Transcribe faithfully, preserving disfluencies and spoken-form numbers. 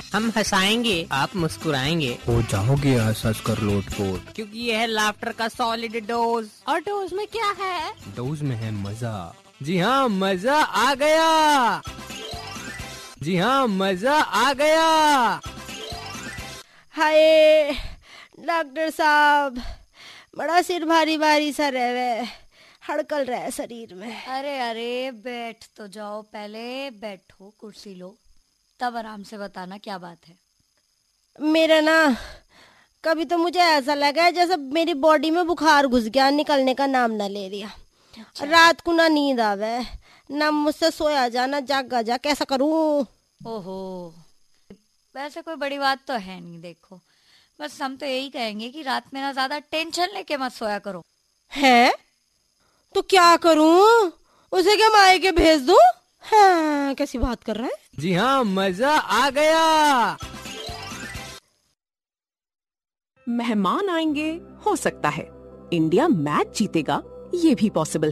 हम हंसाएंगे, आप मुस्कुराएंगे, हो जाओगे हंस हंस कर लोटपोट, क्योंकि ये है लाफ्टर का सॉलिड डोज। और डोज में क्या है? डोज में है मजा। जी हाँ, मजा आ गया। जी हाँ, मजा आ गया। हाय डॉक्टर साहब, बड़ा सिर भारी भारी सा रहे, हड़कल रहा है शरीर में। अरे अरे बैठ तो जाओ, पहले बैठो, कुर्सी लो, तब आराम से बताना क्या बात है। मेरा ना कभी तो मुझे ऐसा लगा है जैसे मेरी बॉडी में बुखार घुस गया, निकलने का नाम ना ले रहा। अच्छा। रात को ना नींद आवे, ना मुझसे सोया जा ना जागा जा, कैसा करूं? ओहो, वैसे कोई बड़ी बात तो है नहीं। देखो, बस हम तो यही कहेंगे कि रात में ना ज्यादा टेंशन लेके मत सोया करो। है तो क्या करूं? उसे क्या मायके भेज दूं? हाँ, कैसी बात कर रहा है? जी हाँ, मजा आ गया। मेहमान आएंगे, हो सकता है इंडिया मैच जीतेगा, ये भी पॉसिबल